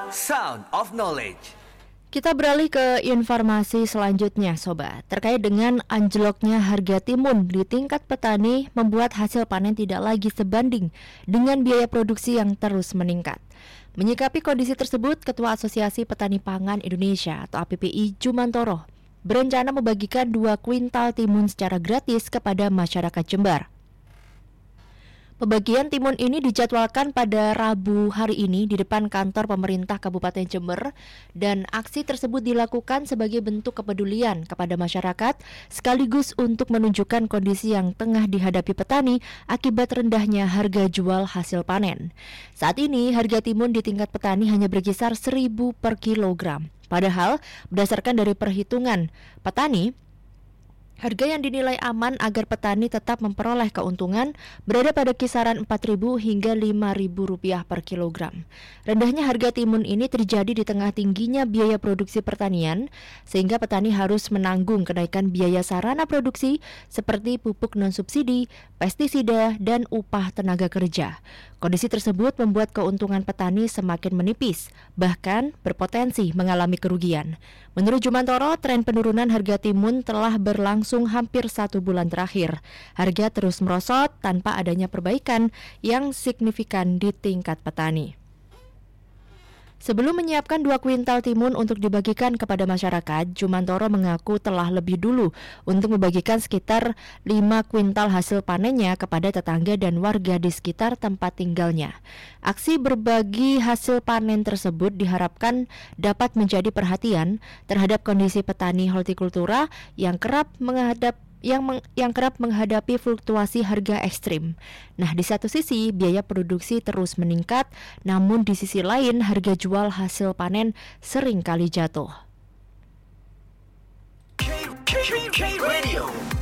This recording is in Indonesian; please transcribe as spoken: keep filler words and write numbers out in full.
Sound of Knowledge. Kita beralih ke informasi selanjutnya, Sobat. Terkait dengan anjloknya harga timun di tingkat petani membuat hasil panen tidak lagi sebanding dengan biaya produksi yang terus meningkat. Menyikapi kondisi tersebut, Ketua Asosiasi Petani Pangan Indonesia atau A P P I Jumantoro berencana membagikan dua kuintal timun secara gratis kepada masyarakat Jember. Pembagian timun ini dijadwalkan pada Rabu hari ini di depan kantor pemerintah Kabupaten Jember, dan aksi tersebut dilakukan sebagai bentuk kepedulian kepada masyarakat sekaligus untuk menunjukkan kondisi yang tengah dihadapi petani akibat rendahnya harga jual hasil panen. Saat ini harga timun di tingkat petani hanya berkisar seribu per kilogram. Padahal berdasarkan dari perhitungan petani, harga yang dinilai aman agar petani tetap memperoleh keuntungan berada pada kisaran empat ribu hingga lima ribu rupiah per kilogram. Rendahnya harga timun ini terjadi di tengah tingginya biaya produksi pertanian, sehingga petani harus menanggung kenaikan biaya sarana produksi seperti pupuk non-subsidi, pestisida, dan upah tenaga kerja. Kondisi tersebut membuat keuntungan petani semakin menipis, bahkan berpotensi mengalami kerugian. Menurut Jumantoro, tren penurunan harga timun telah berlangsung hampir satu bulan terakhir. Harga terus merosot tanpa adanya perbaikan yang signifikan di tingkat petani. Sebelum menyiapkan dua kuintal timun untuk dibagikan kepada masyarakat, Jumantoro mengaku telah lebih dulu untuk membagikan sekitar lima kuintal hasil panennya kepada tetangga dan warga di sekitar tempat tinggalnya. Aksi berbagi hasil panen tersebut diharapkan dapat menjadi perhatian terhadap kondisi petani hortikultura yang kerap menghadap Yang, meng, yang kerap menghadapi fluktuasi harga ekstrim. Nah, di satu sisi biaya produksi terus meningkat, namun di sisi lain harga jual hasil panen sering kali jatuh. K Radio